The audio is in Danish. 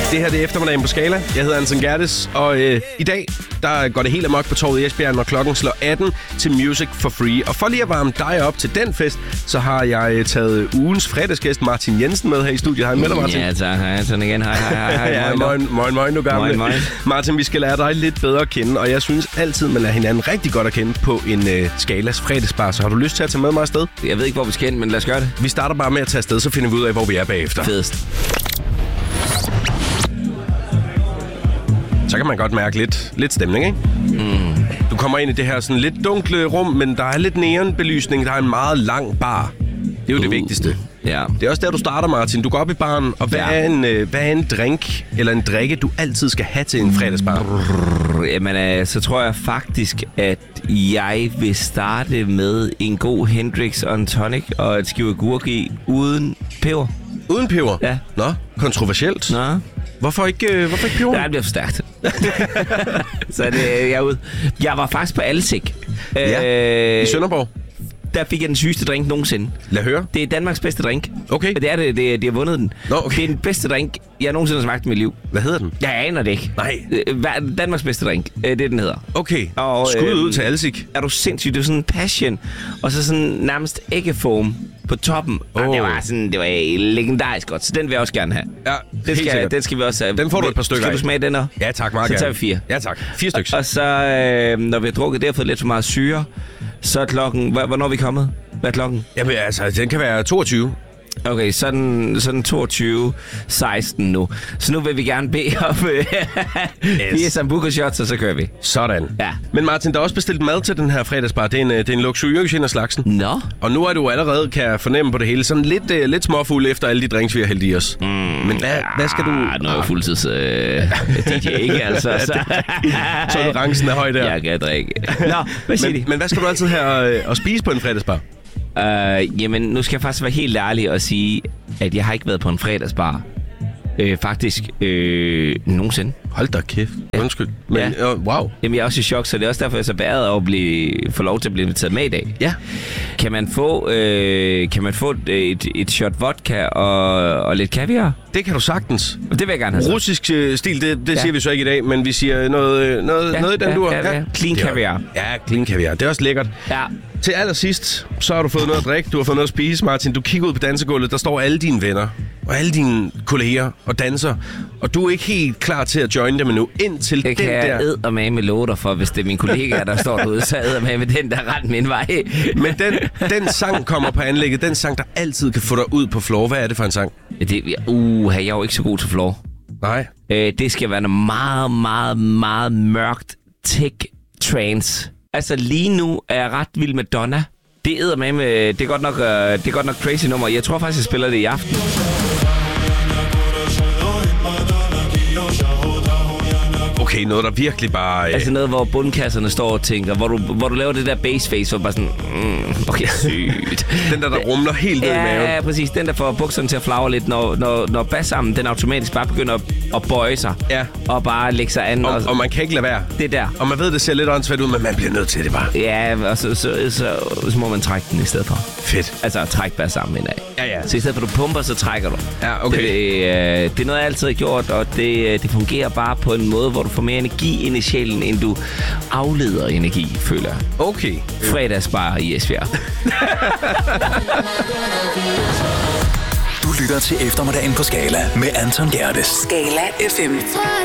Det her det er eftermiddagen på Skala. Jeg hedder Anton Gerdes, og i dag der går det helt amok på torvet i Esbjerg, når klokken slår 18 til Music for Free. Og for lige at varme dig op til den fest, så har jeg taget ugens fredagsgæst Martin Jensen med her i studiet. Hej med dig, Martin. Ja, tak. Hej Anton igen. Hej. Ja, moin, du gamle. Moin. Martin, vi skal lære dig lidt bedre at kende, og jeg synes altid, man lærer hinanden rigtig godt at kende på en Skalas fredagsbar. Så har du lyst til at tage med mig afsted? Jeg ved ikke, hvor vi skal hen, men lad os gøre det. Vi starter bare med at tage afsted, så finder vi ud af, hvor vi er bagefter. Fedest. Så kan man godt mærke lidt stemning, ikke? Du kommer ind i det her sådan lidt dunkle rum, men der er lidt neonbelysning. Der er en meget lang bar. Det er jo det vigtigste. Ja. Det er også der, du starter, Martin. Du går op i baren, og hvad er en drink eller en drikke, du altid skal have til en fredagsbar? Jamen, så tror jeg faktisk, at jeg vil starte med en god Hendrix og en tonic og et skive agurk i uden peber. Uden peber? Ja. Nå, kontroversielt. Nå. Hvorfor ikke peber? Nej, det bliver for stærkt. Så det er jeg ude. Jeg var faktisk på Alsik. I Sønderborg? Der fik jeg den sygeste drink nogensinde. Lad høre. Det er Danmarks bedste drink. Okay. Det er det. De har vundet den. Nå, okay. Det er den bedste drink, jeg nogensinde har smagt i mit liv. Hvad hedder den? Jeg aner det ikke. Nej. Danmarks bedste drink. Det den hedder. Okay. Og, skud ud til Alsik. Er du sindssygt? Det er sådan en passion. Og så sådan nærmest æggefoam på toppen. Det var legendarisk godt. Så den vil jeg også gerne have. Ja, den skal vi også have. Den får du et par stykker af. Skal du smage den her? Ja, tak. Meget gerne. Så tager vi 4. Ja, tak. 4 stykker. Og så, når vi har drukket det og fået lidt for meget syre, så er klokken... Hvornår er vi kommet? Hvad er klokken? Jamen, altså, den kan være 22. Okay, sådan 22.16 nu. Så nu vil vi gerne bede om 4 sambuca shots, og så kører vi. Sådan. Ja. Men Martin, der er også bestilt mad til den her fredagsbar. Det er en luksuriøs en af slagsen. Nå. Og nu er du allerede, kan jeg fornemme på det hele, sådan lidt småfuld efter alle de drinks, vi har hældt i os. Men hvad skal du... Nu er jeg fuldtids DJ, ikke altså. Tolerancen er høj der. Jeg kan drikke. Nå, hvad siger de? Men hvad skal du altid have at spise på en fredagsbar? Jamen, nu skal jeg faktisk være helt ærlig og sige, at jeg har ikke været på en fredagsbar. Faktisk nogensinde. Hold da kæft. Undskyld. Men, wow. Jamen, jeg er også i chok, så det er også derfor, jeg er så bæret over at få lov til at blive inviteret med i dag. Ja. Kan man få et shot vodka og lidt kaviar? Det kan du sagtens. Det vil jeg gerne have. Russisk stil, det siger vi så ikke i dag, men vi siger noget i den dur. Ja. Clean kaviar. Ja, clean kaviar. Det er også lækkert. Ja. Til allersidst, så har du fået noget at drikke, du har fået noget at spise, Martin. Du kigger ud på dansegulvet, der står alle dine venner og alle dine kolleger og danser, og du er ikke helt klar til at join dem endnu, indtil det den der... Det kan jeg eddermame låter for, hvis det er mine kollegaer, der står derude, så eddermame den, der ret min vej. Men den sang kommer på anlægget, den sang, der altid kan få dig ud på floor. Hvad er det for en sang? Jeg er jo ikke så god til floor. Nej. Det skal være noget meget, meget, meget mørkt tech-trance. Altså lige nu er jeg ret vild med Donna. Det er godt nok crazy nummer. Jeg tror faktisk, jeg spiller det i aften. Okay, noget der virkelig bare... Altså noget, hvor bundkasserne står og tænker, hvor du laver det der bassface, hvor bare sådan... okay, sygt. Den der rumler helt ned i maven. Ja, præcis. Den der får bukserne til at flagre lidt, når bassarmen, den automatisk bare begynder at bøje sig. Ja. Og bare lægge sig an. Og man kan ikke lade være. Det der. Og man ved, det ser lidt åndssvagt ud, men man bliver nødt til det bare. Ja, og så må man trække den i stedet for. Fedt. Altså trække bassarmen ind af. Ja. Så i stedet for, at du pumper, så trækker du. Ja, okay. Det er noget, jeg altid har gjort, og det fungerer bare på en måde, hvor du får mere energi ind i sjælen, end du afleder energi, føler jeg. Okay. Fredagsbar i Esbjerg. Du lytter til eftermiddagen på Skala med Anton Gerdes. Skala FM.